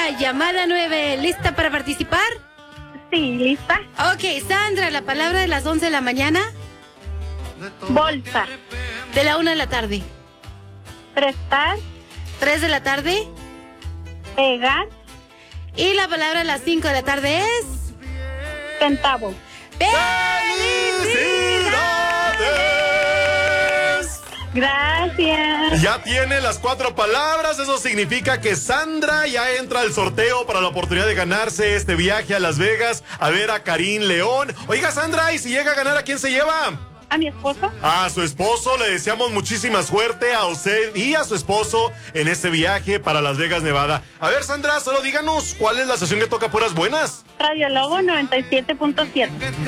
llamada 9. ¿Lista para participar? Sí, ¿lista? Ok, Sandra, la palabra de las 11 de la mañana. Bolsa. De la 1 de la tarde. Prestar. 3 de la tarde. Pegar. Y la palabra de las 5 de la tarde es... Centavo. ¡Felicidades! Gracias. Ya tiene las 4 palabras, eso significa que Sandra ya entra al sorteo para la oportunidad de ganarse este viaje a Las Vegas a ver a Karim León. Oiga, Sandra, ¿y si llega a ganar, a quién se lleva? ¿A mi esposo? A su esposo. Le deseamos muchísima suerte a usted y a su esposo en este viaje para Las Vegas, Nevada. A ver, Sandra, solo díganos, ¿cuál es la estación que toca puras buenas? Radio Lobo 97.7.